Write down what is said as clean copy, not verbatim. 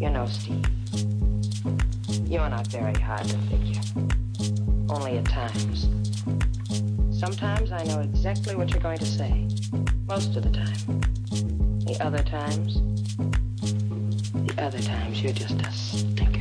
You know, Steve, you're not very hard to figure. Only at times. Sometimes I know exactly what you're going to say. Most of the time. The other times, you're just a stinker.